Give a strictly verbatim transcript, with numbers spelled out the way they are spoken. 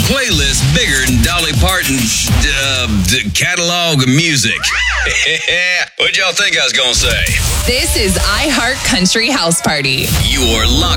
playlist bigger than Dolly Parton's uh, d- catalog of music. What y'all think I was gonna say? This is iHeart Country House Party. You're locked